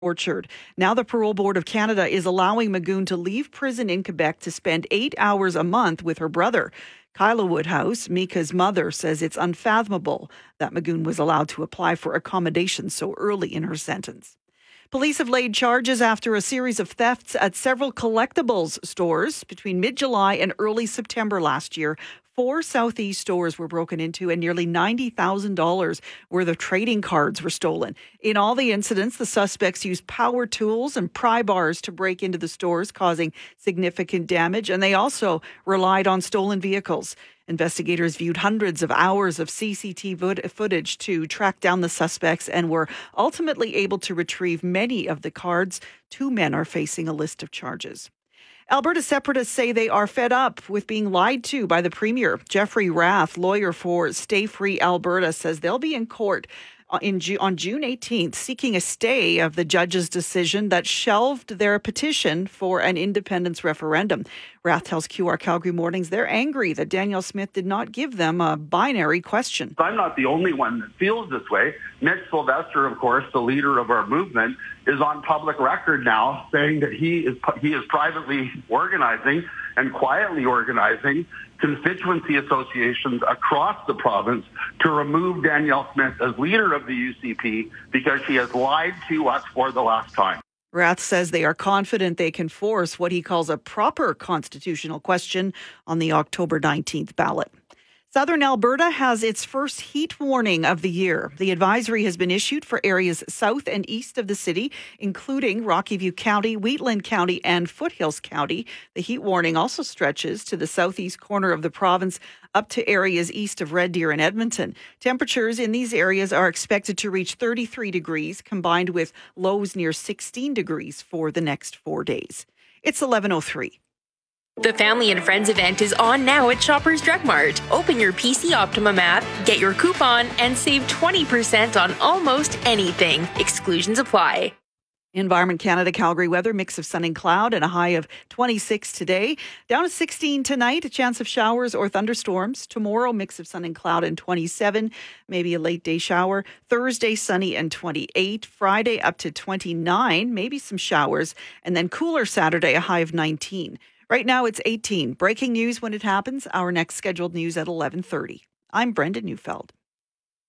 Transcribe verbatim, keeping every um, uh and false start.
Orchard. Now the Parole Board of Canada is allowing Magoon to leave prison in Quebec to spend eight hours a month with her brother. Kyla Woodhouse, Mika's mother, says it's unfathomable that Magoon was allowed to apply for accommodation so early in her sentence. Police have laid charges after a series of thefts at several collectibles stores between mid-July and early September last year. Four Southeast stores were broken into and nearly ninety thousand dollars worth of trading cards were stolen. In all the incidents, the suspects used power tools and pry bars to break into the stores, causing significant damage, and they also relied on stolen vehicles. Investigators viewed hundreds of hours of C C T V footage to track down the suspects and were ultimately able to retrieve many of the cards. Two men are facing a list of charges. Alberta separatists say they are fed up with being lied to by the Premier. Jeffrey Rath, lawyer for Stay Free Alberta, says they'll be in court in Ju- on June eighteenth seeking a stay of the judge's decision that shelved their petition for an independence referendum. Rath tells Q R Calgary Mornings they're angry that Danielle Smith did not give them a binary question. I'm not the only one that feels this way. Mitch Sylvester, of course, the leader of our movement, is on public record now saying that he is he is privately organizing and quietly organizing constituency associations across the province to remove Danielle Smith as leader of the U C P because she has lied to us for the last time. Rath says they are confident they can force what he calls a proper constitutional question on the October nineteenth ballot. Southern Alberta has its first heat warning of the year. The advisory has been issued for areas south and east of the city, including Rocky View County, Wheatland County, and Foothills County. The heat warning also stretches to the southeast corner of the province up to areas east of Red Deer and Edmonton. Temperatures in these areas are expected to reach thirty-three degrees, combined with lows near sixteen degrees for the next four days. It's eleven oh three. The Family and Friends event is on now at Shoppers Drug Mart. Open your P C Optimum app, get your coupon, and save twenty percent on almost anything. Exclusions apply. Environment Canada Calgary weather, mix of sun and cloud and a high of twenty-six today. Down to sixteen tonight, a chance of showers or thunderstorms. Tomorrow, mix of sun and cloud and twenty-seven, maybe a late day shower. Thursday, sunny and twenty-eight. Friday, up to twenty-nine, maybe some showers. And then cooler Saturday, a high of nineteen. Right now, it's eighteen. Breaking news when it happens. Our next scheduled news at eleven thirty. I'm Brenda Neufeld.